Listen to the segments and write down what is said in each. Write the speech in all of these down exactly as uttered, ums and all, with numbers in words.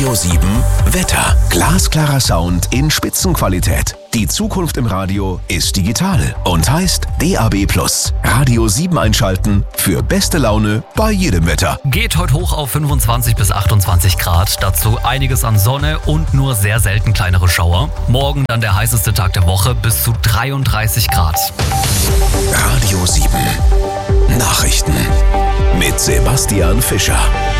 Radio sieben Wetter. Glasklarer Sound in Spitzenqualität. Die Zukunft im Radio ist digital und heißt D A B plus. Radio sieben einschalten für beste Laune bei jedem Wetter. Geht heute hoch auf fünfundzwanzig bis achtundzwanzig Grad. Dazu einiges an Sonne und nur sehr selten kleinere Schauer. Morgen dann der heißeste Tag der Woche bis zu dreiunddreißig Grad. Radio sieben Nachrichten mit Sebastian Fischer.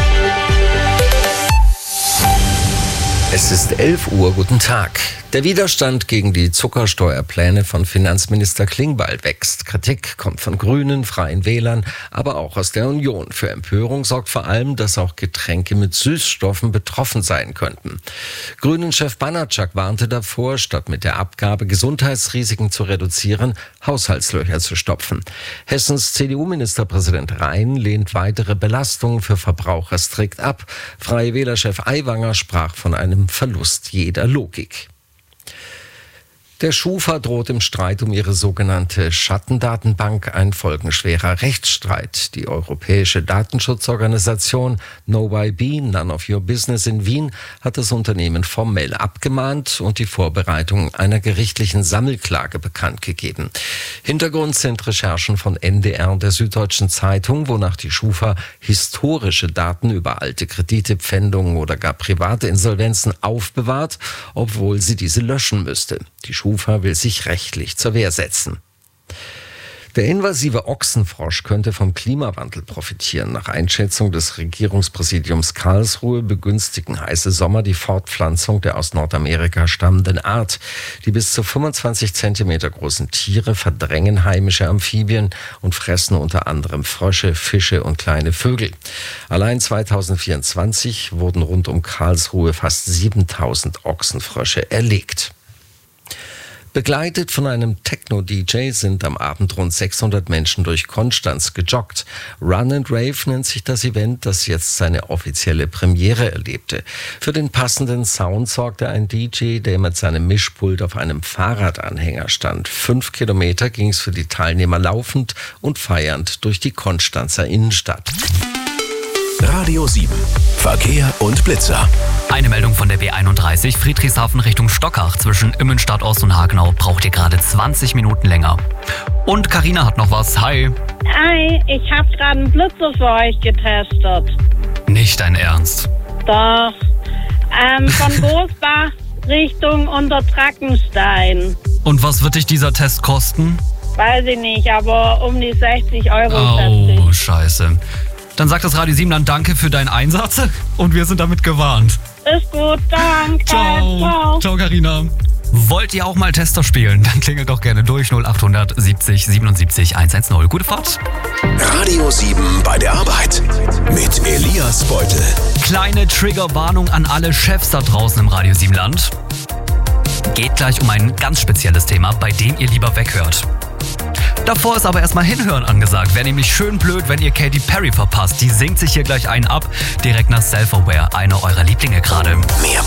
Es ist elf Uhr, guten Tag. Der Widerstand gegen die Zuckersteuerpläne von Finanzminister Klingbeil wächst. Kritik kommt von Grünen, Freien Wählern, aber auch aus der Union. Für Empörung sorgt vor allem, dass auch Getränke mit Süßstoffen betroffen sein könnten. Grünen-Chef Banatschak warnte davor, statt mit der Abgabe Gesundheitsrisiken zu reduzieren, Haushaltslöcher zu stopfen. Hessens C D U-Ministerpräsident Rhein lehnt weitere Belastungen für Verbraucher strikt ab. Freie Wähler-Chef Aiwanger sprach von einem Verlust jeder Logik. Der Schufa droht im Streit um ihre sogenannte Schattendatenbank ein folgenschwerer Rechtsstreit. Die europäische Datenschutzorganisation No Y B, None of Your Business in Wien, hat das Unternehmen formell abgemahnt und die Vorbereitung einer gerichtlichen Sammelklage bekannt gegeben. Hintergrund sind Recherchen von N D R und der Süddeutschen Zeitung, wonach die Schufa historische Daten über alte Kredite, Pfändungen oder gar private Insolvenzen aufbewahrt, obwohl sie diese löschen müsste. Die Schufa will sich rechtlich zur Wehr setzen. Der invasive Ochsenfrosch könnte vom Klimawandel profitieren. Nach Einschätzung des Regierungspräsidiums Karlsruhe begünstigen heiße Sommer die Fortpflanzung der aus Nordamerika stammenden Art. Die bis zu fünfundzwanzig Zentimeter großen Tiere verdrängen heimische Amphibien und fressen unter anderem Frösche, Fische und kleine Vögel. Allein zweitausendvierundzwanzig wurden rund um Karlsruhe fast siebentausend Ochsenfrösche erlegt. Begleitet von einem Techno-D J sind am Abend rund sechshundert Menschen durch Konstanz gejoggt. Run and Rave nennt sich das Event, das jetzt seine offizielle Premiere erlebte. Für den passenden Sound sorgte ein D J, der mit seinem Mischpult auf einem Fahrradanhänger stand. Fünf Kilometer ging es für die Teilnehmer laufend und feiernd durch die Konstanzer Innenstadt. Radio sieben Verkehr und Blitzer. Eine Meldung von der B einunddreißig, Friedrichshafen Richtung Stockach. Zwischen Immenstadt Ost und Hagenau braucht ihr gerade zwanzig Minuten länger. Und Carina hat noch was. Hi. Hi, ich habe gerade einen Blitzer für euch getestet. Nicht dein Ernst? Doch. Ähm, von Großbach Richtung Untertrackenstein. Und was wird dich dieser Test kosten? Weiß ich nicht, aber um die sechzig Euro. Oh, scheiße. Dann sagt das Radio sieben dann danke für deinen Einsatz und wir sind damit gewarnt. Ist gut, danke. Ciao. Ciao. Ciao, Carina. Wollt ihr auch mal Tester spielen? Dann klingelt doch gerne durch null acht siebzig siebenundsiebzig hundertzehn. Gute Fahrt. Radio sieben bei der Arbeit mit Elias Beutel. Kleine Triggerwarnung an alle Chefs da draußen im Radio sieben Land. Geht gleich um ein ganz spezielles Thema, bei dem ihr lieber weghört. Davor ist aber erstmal hinhören angesagt. Wäre nämlich schön blöd, wenn ihr Katy Perry verpasst. Die singt sich hier gleich einen ab. Direkt nach Self-Aware, einer eurer Lieblinge gerade. Mehr